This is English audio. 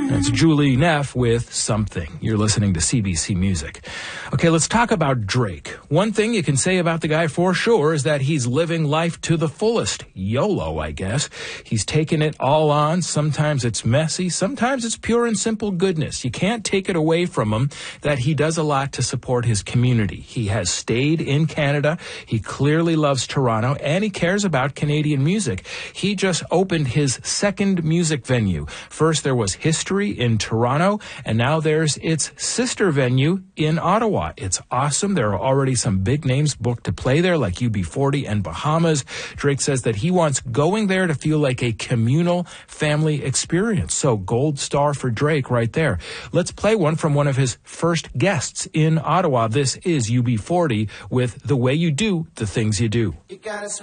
It's Julie Neff with Something. You're listening to CBC Music. Okay, let's talk about Drake. One thing you can say about the guy for sure is that he's living life to the fullest. YOLO, I guess. He's taken it all on. Sometimes it's messy. Sometimes it's pure and simple goodness. You can't take it away from him that he does a lot to support his community. He has stayed in Canada. He clearly loves Toronto, and he cares about Canadian music. He just opened his second music venue. First, there was History in Toronto, and now there's its sister venue in Ottawa. It's awesome. There are already some big names booked to play there, like UB40 and Bahamas. Drake says that he wants going there to feel like a communal family experience. So gold star for Drake right there. Let's play one from one of his first guests in Ottawa. This is UB40 with The Way You Do the Things You Do. You gotta